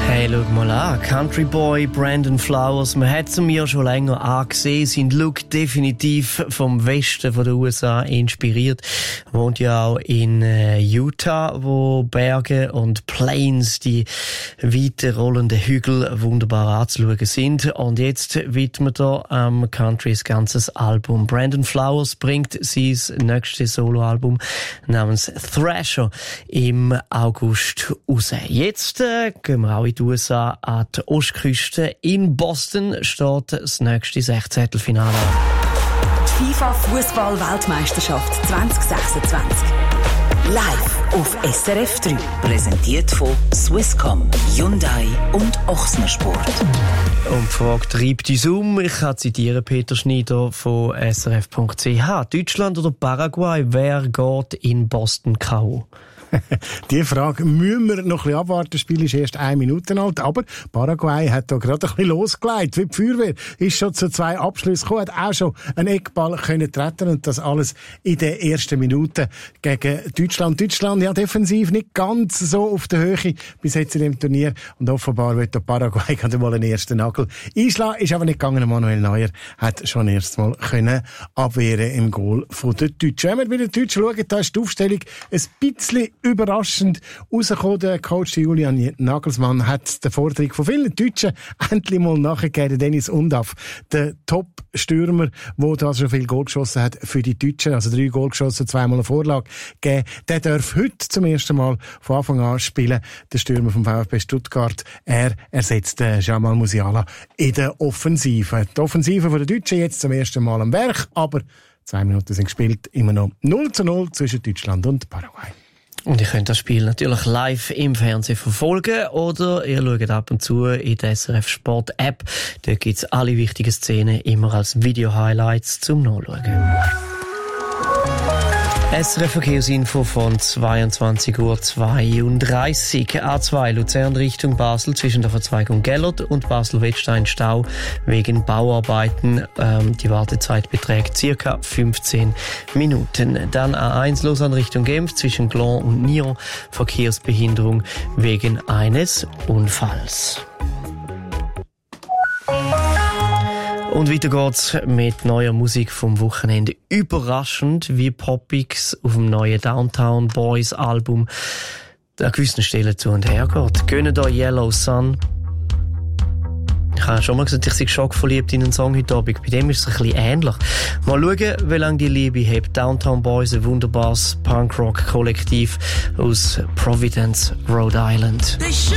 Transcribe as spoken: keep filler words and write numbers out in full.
Hey, schau mal an. Country Boy Brandon Flowers. Man hat ihn mir schon länger angesehen. Sein Look definitiv vom Westen von den U S A inspiriert. Er wohnt ja auch in äh, Utah, wo Berge und Plains, die weiten rollenden Hügel, wunderbar anzuschauen sind. Und jetzt widmet er am ähm, Country ein ganzes Album. Brandon Flowers bringt sein nächstes Soloalbum namens Thrasher im August raus. Jetzt äh, gehen wir auch in die U S A an die Ostküste. In Boston steht das nächste Sechzehntelfinale an. Die FIFA-Fußball-Weltmeisterschaft zwanzig sechsundzwanzig. Live auf S R F drei. Präsentiert von Swisscom, Hyundai und Ochsner Sport. Und die Frage treibt uns um. Ich kann zitieren Peter Schneider von S R F Punkt C H. Deutschland oder Paraguay? Wer geht in Boston K O? Die Frage müssen wir noch ein bisschen abwarten. Das Spiel ist erst eine Minute alt. Aber Paraguay hat da gerade ein bisschen losgelegt. Wie die Feuerwehr ist schon zu zwei Abschlüssen gekommen, hat auch schon einen Eckball können treten und das alles in den ersten Minuten gegen Deutschland. Deutschland, ja, defensiv nicht ganz so auf der Höhe bis jetzt in dem Turnier. Und offenbar wird der Paraguay gerade mal den ersten Nagel einschlagen. Ist aber nicht gegangen. Manuel Neuer hat schon erst mal können abwehren im Goal von den Deutschen. Wenn wir bei den Deutschen schauen, da ist die Aufstellung ein bisschen überraschend rausgekommen. Der Coach Julian Nagelsmann hat der Forderung von vielen Deutschen endlich mal nachgegeben. Dennis Undaff, der Top-Stürmer, der da schon viel Goal geschossen hat für die Deutschen, also drei Goal geschossen, zweimal eine Vorlage gegeben, der darf heute zum ersten Mal von Anfang an spielen. Der Stürmer vom VfB Stuttgart. Er ersetzt Jamal Musiala in der Offensive. Die Offensive der Deutschen jetzt zum ersten Mal am Werk, aber zwei Minuten sind gespielt, immer noch null zu null zwischen Deutschland und Paraguay. Und ihr könnt das Spiel natürlich live im Fernsehen verfolgen oder ihr schaut ab und zu in der S R F Sport App. Dort gibt es alle wichtigen Szenen immer als Video-Highlights zum Nachschauen. S R F Verkehrsinfo von zweiundzwanzig Uhr zweiunddreißig. A zwei Luzern Richtung Basel zwischen der Verzweigung Gellert und Basel-Wettstein Stau wegen Bauarbeiten. Ähm, die Wartezeit beträgt circa fünfzehn Minuten. Dann A eins Lausanne Richtung Genf zwischen Gland und Nyon. Verkehrsbehinderung wegen eines Unfalls. Und weiter geht's mit neuer Musik vom Wochenende. Überraschend, wie Popix auf dem neuen Downtown Boys Album an gewissen Stellen zu und her geht. Gönnen da Yellow Sun. Ich habe schon mal gesagt, ich sei schockverliebt in einen Song heute Abend. Bei dem ist es ein bisschen ähnlich. Mal schauen, wie lange die Liebe hat. Downtown Boys, ein wunderbares Punkrock-Kollektiv aus Providence, Rhode Island.